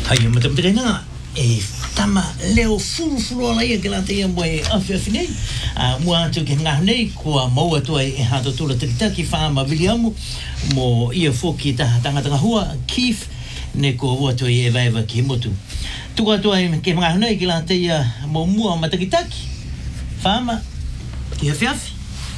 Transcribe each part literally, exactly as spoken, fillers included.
Hai o matampirena e tama leo fulu fulu ala ia ke la te ia mo e awhi awhi nei. Uh, mua atu ke ngāhu nei kua mau atu ai e hata tula takitaki whaama Williamu mo ia fōki taha tangatanga hua Keith ne kua watu ai e vaiva ki motu. Tuku atu ai ke ngāhu nei ke la te ia mo mua matakitaki whaama ki awhi awhi.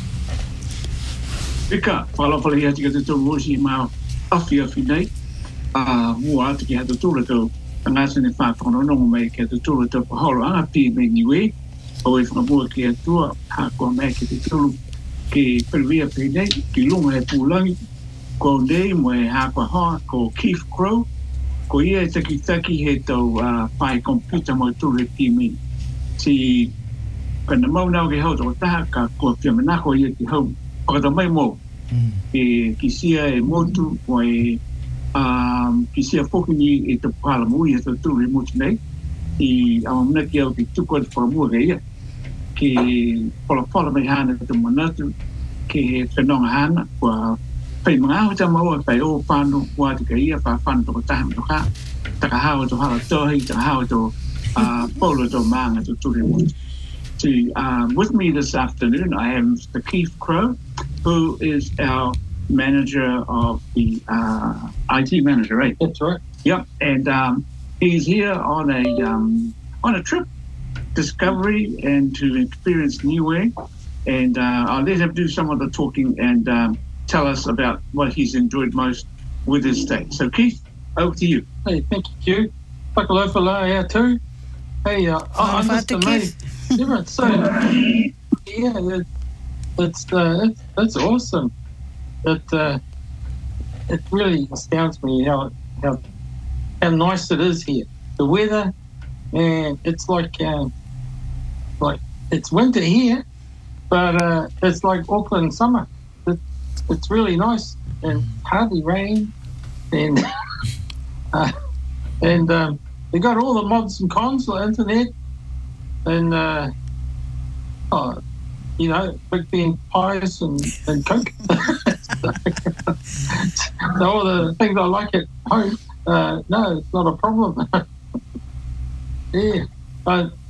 Ika, whalawhale ia tika te tō rosi mao awhi awhi nei. Uh, mua atu ki hata tula tō ngāsa ne whāwhana nongo mai ki hata tula tō pahoro anga pi me niwe. O e whamabua ki atua hākua mai ki te tulu ki Perivia pe nei, ki lunga e pūlangi. Ko nei mo e hākua hoa ko Keith Crow. Ko ia e taki taki he tau uh, whai komputa mo tulu e pi me. Si kana maunau ke hau tō taha ka kua pia manako ia ki hau. Pakata mai mō. E ki sia e motu o e Um, ki sia whokini e te pālamui e te tūri e motu nei i awamina ki au ki tuku atu whakamua ke ia ki pola pola mai hana te manatu ki he whenonga hana kua whai mga ahu ta maua whai o whanu wā te ka ia wha whanu toko taha mtoka taka hawa to hala tohi taka hawa to uh, polo to maanga to tūri e motu. So, um, with me this afternoon I have Mister Keith Crow, who is our manager of the uh, I T manager, right? That's right. Yep, and um, he's here on a um, on a trip, discovery, and to experience Niue. And uh, I'll let him do some of the talking and um, tell us about what he's enjoyed most with his stay. So, Keith, over to you. Hey, thank you. Whakalofa la ea tū. Hey, uh, oh, I'm just amazed. Yeah, it's so, yeah, it, it's, uh, it's, it's awesome. It uh, it really astounds me how how how nice it is here. The weather, and it's like uh, like it's winter here, but uh, it's like Auckland summer. It, it's really nice and hardly rain, and uh, and um, they got all the mods and cons, the internet, and uh, oh, you know, Big Ben pies and, and Coke. So all the things I like at home, uh, no, it's not a problem. Yeah, but